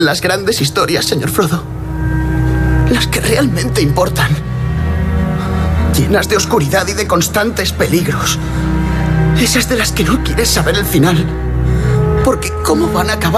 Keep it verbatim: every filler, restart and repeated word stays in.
Las grandes historias, señor Frodo. Las que realmente importan. Llenas de oscuridad y de constantes peligros. Esas de las que no quieres saber el final. Porque ¿cómo van a acabar